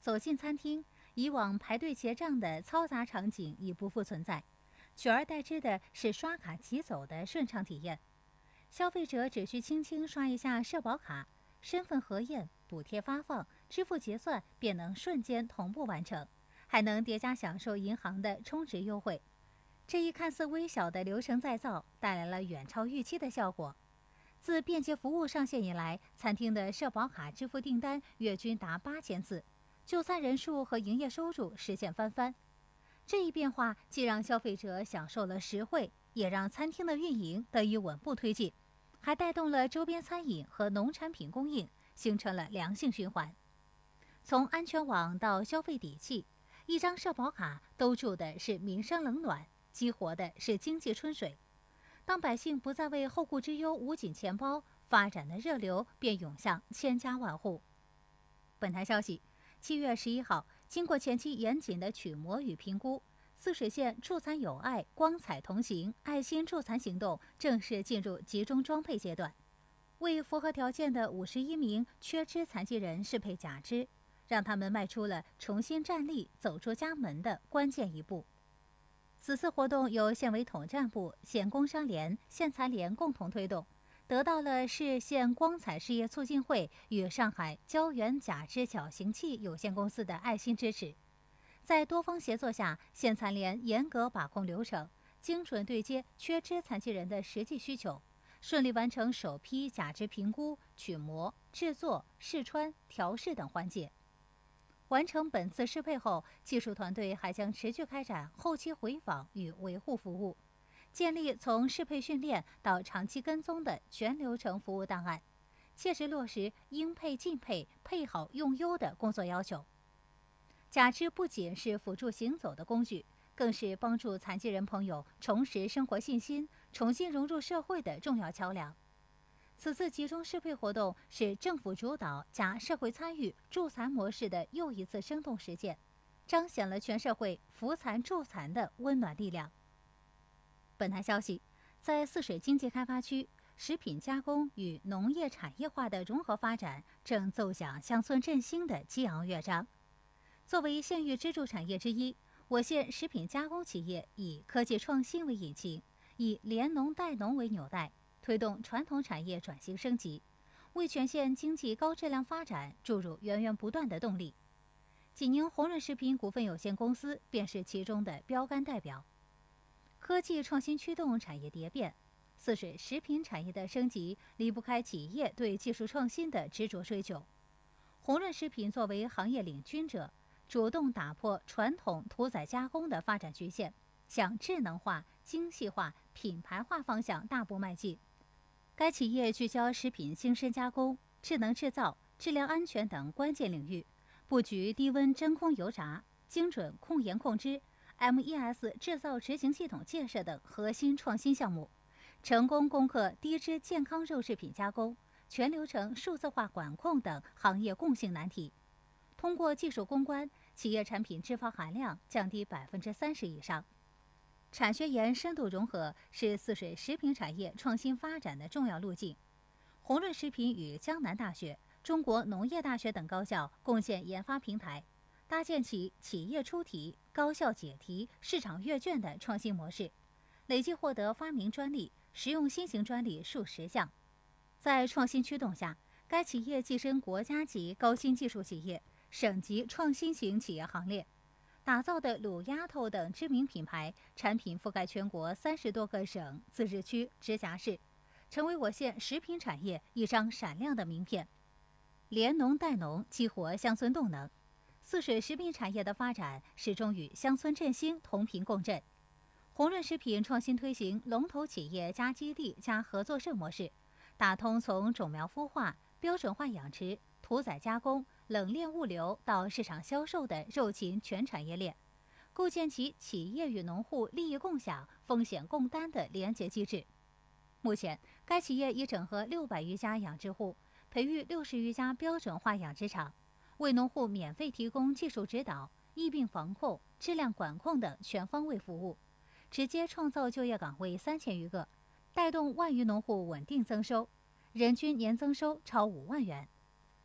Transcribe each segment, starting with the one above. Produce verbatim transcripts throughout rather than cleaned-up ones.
走进餐厅，以往排队结账的嘈杂场景已不复存在，取而代之的是刷卡即走的顺畅体验。消费者只需轻轻刷一下社保卡，身份核验、补贴发放、支付结算便能瞬间同步完成，还能叠加享受银行的充值优惠。这一看似微小的流程再造，带来了远超预期的效果。自便捷服务上线以来，餐厅的社保卡支付订单月均达八千次，就餐人数和营业收入实现翻番。这一变化既让消费者享受了实惠，也让餐厅的运营得以稳步推进，还带动了周边餐饮和农产品供应，形成了良性循环。从安全网到消费底气，一张社保卡兜住的是民生冷暖，激活的是经济春水。当百姓不再为后顾之忧捂紧钱包，发展的热流便涌向千家万户。本台消息，七月十一号，经过前期严谨的取模与评估，泗水县助残有爱、光彩同行爱心助残行动正式进入集中装配阶段，为符合条件的五十一名缺肢残疾人适配假肢，让他们迈出了重新站立、走出家门的关键一步。此次活动由县委统战部、县工商联、县残联共同推动，得到了市县光彩事业促进会与上海胶原假肢矫形器有限公司的爱心支持。在多方协作下，县残联严格把控流程，精准对接缺肢残疾人的实际需求，顺利完成首批假肢评估、取模、制作、试穿、调试等环节。完成本次适配后，技术团队还将持续开展后期回访与维护服务，建立从适配训练到长期跟踪的全流程服务档案，切实落实应配尽配、配好用优的工作要求。假肢不仅是辅助行走的工具，更是帮助残疾人朋友重拾生活信心、重新融入社会的重要桥梁。此次集中适配活动是政府主导加社会参与助残模式的又一次生动实践，彰显了全社会扶残助残的温暖力量。本台消息，在泗水经济开发区，食品加工与农业产业化的融合发展正奏响乡村振兴的激昂乐章。作为县域支柱产业之一，我县食品加工企业以科技创新为引擎，以联农带农为纽带，推动传统产业转型升级，为全县经济高质量发展注入源源不断的动力。济宁红润食品股份有限公司便是其中的标杆代表。科技创新驱动产业蝶变，泗水食品产业的升级离不开企业对技术创新的执着追求。红润食品作为行业领军者，主动打破传统屠宰加工的发展局限，向智能化、精细化、品牌化方向大步迈进。该企业聚焦食品精深加工、智能制造、质量安全等关键领域，布局低温真空油炸、精准控盐控脂、M E S 制造执行系统建设等核心创新项目，成功攻克低脂健康肉制品加工、全流程数字化管控等行业共性难题。通过技术攻关，企业产品脂肪含量降低百分之三十以上。产学研深度融合是泗水食品产业创新发展的重要路径。红润食品与江南大学、中国农业大学等高校共建研发平台，搭建起企业出题、高校解题、市场阅卷的创新模式，累计获得发明专利、实用新型专利数十项。在创新驱动下，该企业跻身国家级高新技术企业、省级创新型企业行列，打造的卤鸭头等知名品牌产品覆盖全国三十多个省、自治区、直辖市，成为我县食品产业一张闪亮的名片。联农带农，激活乡村动能。泗水食品产业的发展始终与乡村振兴同频共振。红润食品创新推行龙头企业加基地加合作社模式，打通从种苗孵化、标准化养殖、屠宰加工、冷链物流到市场销售的肉禽全产业链，构建起企业与农户利益共享、风险共担的联结机制。目前，该企业已整合六百余家养殖户，培育六十余家标准化养殖场，为农户免费提供技术指导、疫病防控、质量管控等全方位服务，直接创造就业岗位三千余个，带动万余农户稳定增收，人均年增收超五万元。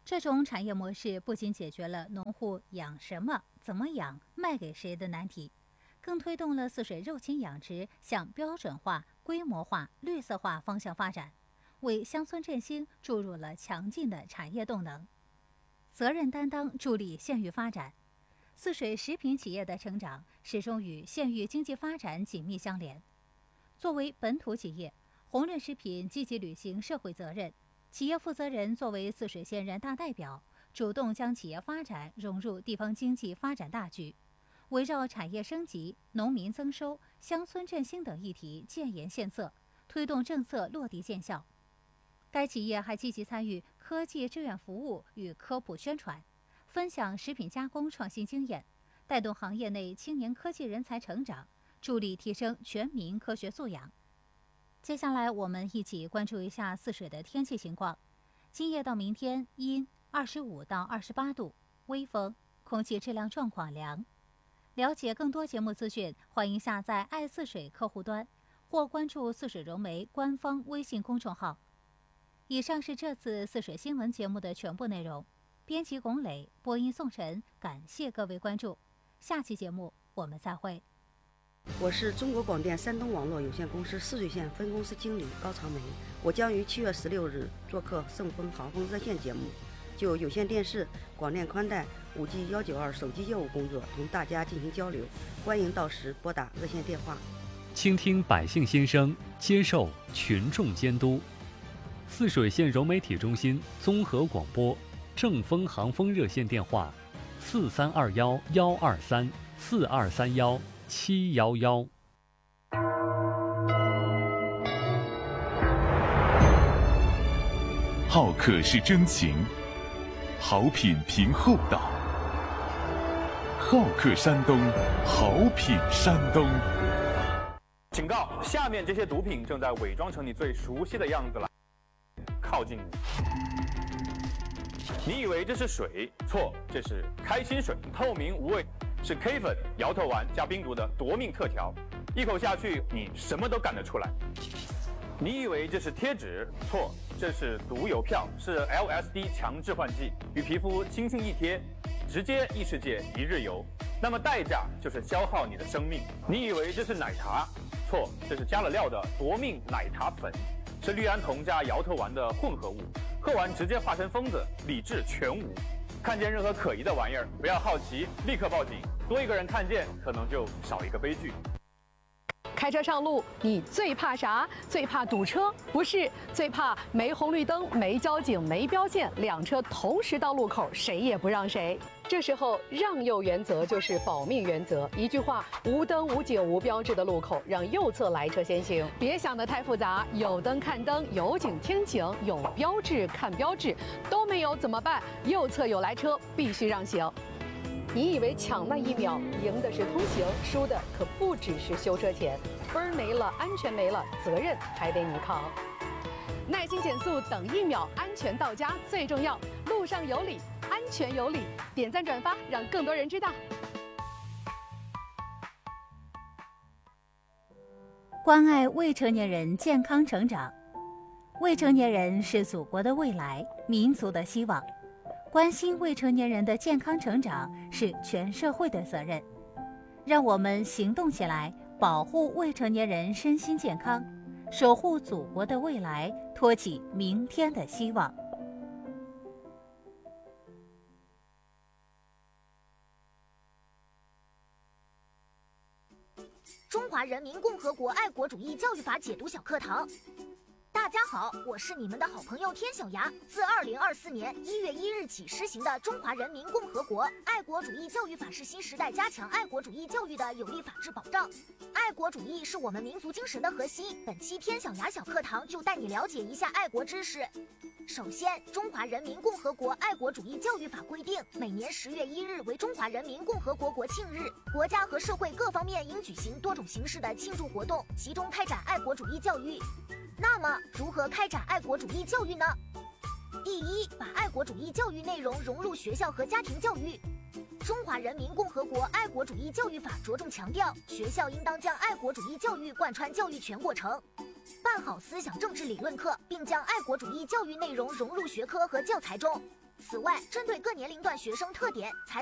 这种产业模式不仅解决了农户养什么、怎么养、卖给谁的难题，更推动了泗水肉禽养殖向标准化、规模化、绿色化方向发展，为乡村振兴注入了强劲的产业动能。责任担当助力县域发展，泗水食品企业的成长始终与县域经济发展紧密相连。作为本土企业，鸿润食品积极履行社会责任。企业负责人作为泗水县人大代表，主动将企业发展融入地方经济发展大局，围绕产业升级、农民增收、乡村振兴等议题建言献策，推动政策落地见效。该企业还积极参与科技志愿服务与科普宣传，分享食品加工创新经验，带动行业内青年科技人才成长，助力提升全民科学素养。接下来我们一起关注一下泗水的天气情况。今夜到明天阴，二十五到二十八度，微风，空气质量状况良。了解更多节目资讯，欢迎下载爱泗水客户端或关注泗水融媒官方微信公众号。以上是这次泗水新闻节目的全部内容。编辑龚磊，播音宋晨，感谢各位关注。下期节目我们再会。 我是中国广电山东网络有限公司泗水县分公司经理高长梅，我将于七月十六日做客盛丰航风热线节目，就有线电视、广电宽带、五 G 一九二手机业务工作同大家进行交流，欢迎到时拨打热线电话。 倾听百姓心声，接受群众监督。泗水县融媒体中心综合广播正丰航风热线电话：四三二幺幺二三四二三幺七幺幺。 好客是真情，好品凭厚道。好客山东，好品山东。 警告：下面这些毒品正在伪装成你最熟悉的样子了，靠近你。你以为这是水？错，这是开心水，透明无味，是 K 粉、摇头丸加冰毒的夺命特调，一口下去你什么都干得出来。你以为这是贴纸？错，这是毒邮票，是 L S D 强致幻剂，与皮肤轻轻一贴，直接异世界一日游。那么代价就是消耗你的生命。你以为这是奶茶？错，这是加了料的夺命奶茶粉，是氯胺酮加摇头丸的混合物，喝完直接化成疯子，理智全无。看见任何可疑的玩意儿，不要好奇，立刻报警。多一个人看见，可能就少一个悲剧。 开车上路，你最怕啥？最怕堵车？不是，最怕没红绿灯、没交警、没标线，两车同时到路口，谁也不让谁。这时候，让右原则就是保命原则。一句话：无灯、无警、无标志的路口，让右侧来车先行。别想得太复杂，有灯看灯，有警听警，有标志看标志，都没有怎么办？右侧有来车，必须让行。你以为抢那一秒赢的是通行，输的可不只是修车钱，分儿没了，安全没了，责任还得你扛。耐心减速，等一秒，安全到家最重要。路上有理，安全有理，点赞转发，让更多人知道。 关爱未成年人健康成长，未成年人是祖国的未来，民族的希望。关心未成年人的健康成长是全社会的责任，让我们行动起来，保护未成年人身心健康，守护祖国的未来，托起明天的希望。 中华人民共和国爱国主义教育法解读小课堂。大家好，我是你们的好朋友天小牙。自二零二四年一月一日起施行的《中华人民共和国爱国主义教育法》是新时代加强爱国主义教育的有力法治保障。爱国主义是我们民族精神的核心。本期天小牙小课堂就带你了解一下爱国知识。首先，《中华人民共和国爱国主义教育法》规定，每年十月一日为中华人民共和国国庆日，国家和社会各方面应举行多种形式的庆祝活动，集中开展爱国主义教育。那么，如何开展爱国主义教育呢？第一，把爱国主义教育内容融入学校和家庭教育。中华人民共和国爱国主义教育法着重强调，学校应当将爱国主义教育贯穿教育全过程，办好思想政治理论课，并将爱国主义教育内容融入学科和教材中。 此外，针对各年龄段学生特点，采